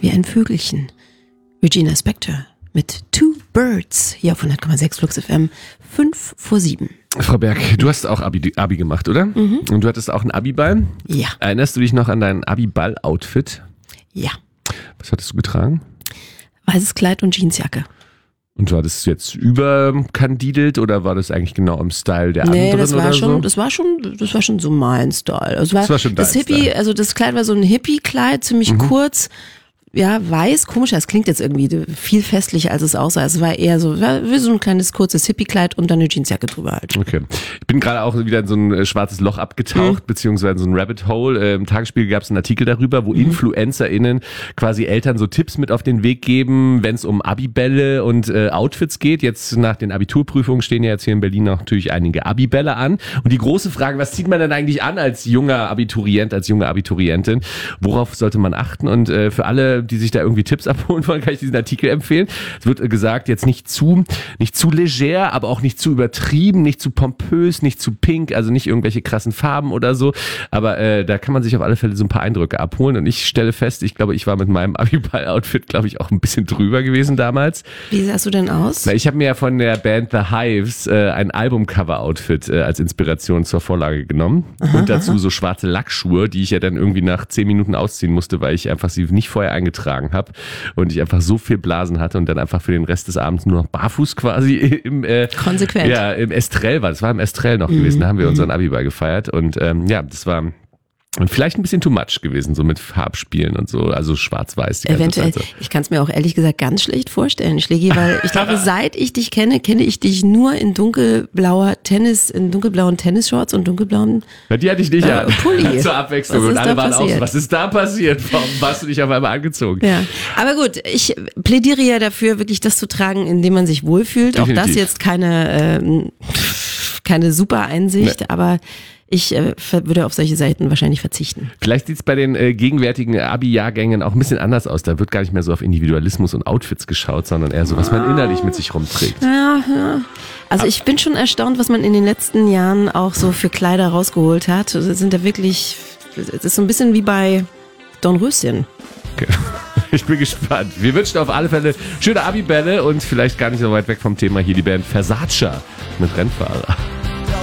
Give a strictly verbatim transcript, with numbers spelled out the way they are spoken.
wie ein Vögelchen. Regina Spektor mit Two Birds, hier auf hundert Komma sechs Flux F M, fünf vor sieben. Frau Berg, du hast auch Abi, Abi gemacht, oder? Mhm. Und du hattest auch einen Abi-Ball? Ja. Erinnerst du dich noch an dein Abi-Ball-Outfit? Ja. Was hattest du getragen? Weißes Kleid und Jeansjacke. Und war das jetzt überkandidelt oder war das eigentlich genau im Style der anderen? Nee, das war oder schon, so? das war schon, das war schon so mein Style. Also war, das war schon das dein Hippie, Style. also das Kleid war so ein Hippie-Kleid, ziemlich mhm. kurz. Ja, weiß, komisch, das klingt jetzt irgendwie viel festlicher, als es aussah. Es war eher so, war wie so ein kleines, kurzes Hippie-Kleid und dann eine Jeansjacke drüber halt. Okay. Ich bin gerade auch wieder in so ein äh, schwarzes Loch abgetaucht, mhm. beziehungsweise in so ein Rabbit Hole. Äh, Im Tagesspiegel gab es einen Artikel darüber, wo mhm. InfluencerInnen quasi Eltern so Tipps mit auf den Weg geben, wenn es um Abibälle und äh, Outfits geht. Jetzt nach den Abiturprüfungen stehen ja jetzt hier in Berlin natürlich einige Abibälle an. Und die große Frage, was zieht man denn eigentlich an als junger Abiturient, als junge Abiturientin? Worauf sollte man achten? Und äh, für alle, die sich da irgendwie Tipps abholen wollen, kann ich diesen Artikel empfehlen. Es wird gesagt, jetzt nicht zu, nicht zu leger, aber auch nicht zu übertrieben, nicht zu pompös, nicht zu pink, also nicht irgendwelche krassen Farben oder so. Aber äh, da kann man sich auf alle Fälle so ein paar Eindrücke abholen. Und ich stelle fest, ich glaube, ich war mit meinem Abiball-Outfit, glaube ich, auch ein bisschen drüber gewesen damals. Wie sahst du denn aus? Na, ich habe mir ja von der Band The Hives äh, ein Albumcover-Outfit äh, als Inspiration zur Vorlage genommen. Aha, und dazu aha. so schwarze Lackschuhe, die ich ja dann irgendwie nach zehn Minuten ausziehen musste, weil ich einfach sie nicht vorher eingetragen habe und ich einfach so viel Blasen hatte und dann einfach für den Rest des Abends nur noch barfuß quasi im äh, konsequent. Ja, im Estrell war. Das war im Estrell noch mhm. gewesen. Da haben wir unseren Abiball gefeiert und ähm, ja, das war und vielleicht ein bisschen too much gewesen, so mit Farbspielen und so, also schwarz-weiß. Die Eventuell. Zeit so. Ich kann es mir auch ehrlich gesagt ganz schlecht vorstellen, Schlägi, weil ich glaube, seit ich dich kenne, kenne ich dich nur in dunkelblauer Tennis, in dunkelblauen Tennisshorts und dunkelblauen ja, die hatte ich nicht äh, an. Pulli. Zur Abwechslung. Und alle waren auch so, was ist da passiert? Warum warst du dich auf einmal angezogen? Ja, aber gut, ich plädiere ja dafür, wirklich das zu tragen, in dem man sich wohlfühlt. Definitiv. Auch das jetzt keine, äh, keine super Einsicht, nee. aber ich äh, würde auf solche Seiten wahrscheinlich verzichten. Vielleicht sieht es bei den äh, gegenwärtigen Abi-Jahrgängen auch ein bisschen anders aus. Da wird gar nicht mehr so auf Individualismus und Outfits geschaut, sondern eher so, was man innerlich mit sich rumträgt. Ja, ja. Also ich bin schon erstaunt, was man in den letzten Jahren auch so für Kleider rausgeholt hat. Das sind da wirklich, es ist so ein bisschen wie bei Dornröschen. Okay. Ich bin gespannt. Wir wünschen auf alle Fälle schöne Abi-Bälle und vielleicht gar nicht so weit weg vom Thema hier die Band Versace mit Rennfahrer.